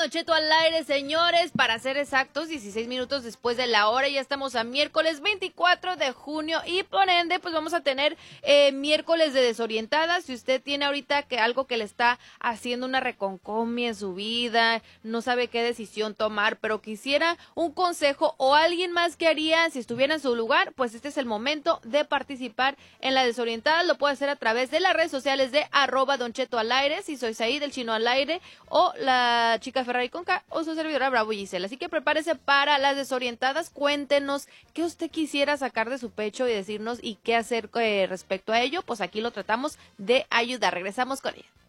Don Cheto al aire, señores, para ser exactos, 16 minutos después de la hora, ya estamos a miércoles 24 de junio y por ende, pues vamos a tener miércoles de desorientadas. Si usted tiene ahorita algo que le está haciendo una reconcomia en su vida, no sabe qué decisión tomar, pero quisiera un consejo o alguien más que haría si estuviera en su lugar, pues este es el momento de participar en la desorientada. Lo puede hacer a través de las redes sociales de @Don Cheto al aire, si soy Said, el chino al aire, o la chica Ferrari Conca, o su servidora Bravo Gisela. Así que prepárese para las desorientadas. Cuéntenos qué usted quisiera sacar de su pecho y decirnos y qué hacer respecto a ello. Pues aquí lo tratamos de ayudar. Regresamos con ella.